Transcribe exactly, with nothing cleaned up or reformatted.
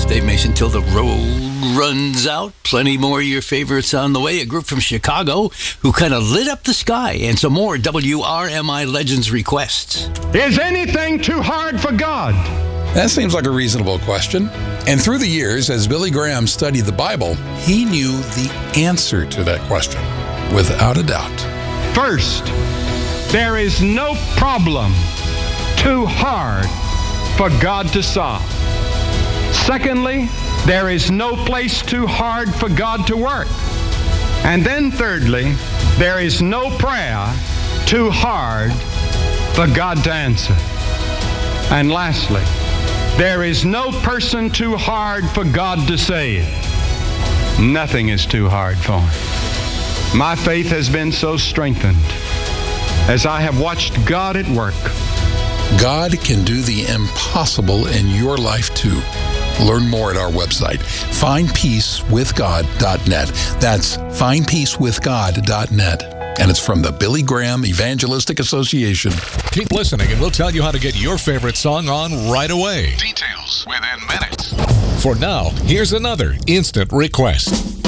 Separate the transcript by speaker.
Speaker 1: Dave Mason, till the road runs out. Plenty more of your favorites on the way. A group from Chicago who kind of lit up the sky. And some more W R M I Legends requests.
Speaker 2: Is anything too hard for God?
Speaker 3: That seems like a reasonable question. And through the years, as Billy Graham studied the Bible, he knew the answer to that question, without a doubt.
Speaker 2: First, there is no problem too hard for God to solve. Secondly, there is no place too hard for God to work. And then thirdly, there is no prayer too hard for God to answer. And lastly, there is no person too hard for God to save. Nothing is too hard for him. My faith has been so strengthened as I have watched God at work.
Speaker 3: God can do the impossible in your life too. Learn more at our website, find peace with god dot net. That's find peace with god dot net. And it's from the Billy Graham Evangelistic Association.
Speaker 4: Keep listening and we'll tell you how to get your favorite song on right away. Details within minutes. For now, here's another instant request.